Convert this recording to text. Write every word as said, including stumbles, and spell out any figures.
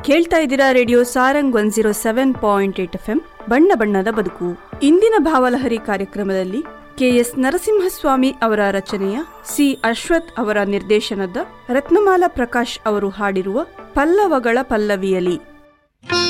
ಕೇಳ್ತಾ ಇದ್ದೀರಾ radio Sarang one zero seven point eight F M ಬಣ್ಣ ಬಣ್ಣದ ಬದುಕು. ಇಂದಿನ ಭಾವಲಹರಿ ಕಾರ್ಯಕ್ರಮದಲ್ಲಿ ಕೆ ಎಸ್ ನರಸಿಂಹಸ್ವಾಮಿ ಅವರ ರಚನೆಯ, ಸಿ ಅಶ್ವಥ್ ಅವರ ನಿರ್ದೇಶನದ, ರತ್ನಮಾಲಾ ಪ್ರಕಾಶ್ ಅವರು ಹಾಡಿರುವ ಪಲ್ಲವಗಳ ಪಲ್ಲವಿಯಲಿ